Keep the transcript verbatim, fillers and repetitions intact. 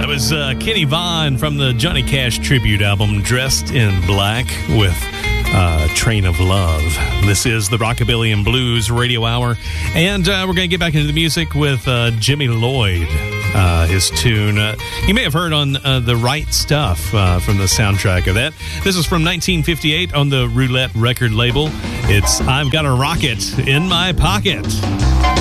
was uh, Kenny Vaughn from the Johnny Cash tribute album, Dressed in Black, with uh, Train of Love. This is the Rockabilly and Blues Radio Hour, and uh, we're going to get back into the music with uh, Jimmy Lloyd. Uh, his tune, uh, you may have heard on uh, The Right Stuff uh, from the soundtrack of that. This is from nineteen fifty-eight on the Roulette record label. It's I've Got a Rocket in My Pocket.